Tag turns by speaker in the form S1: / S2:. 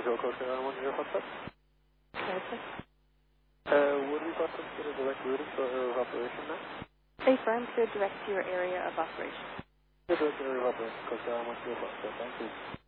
S1: Visual Coast Air 1057.
S2: Okay.
S1: Would we possibly get a direct routing for area of operation now?
S2: A firm to direct to your area of operation.
S1: The direct area of operation, Coast Air 1057, thank you.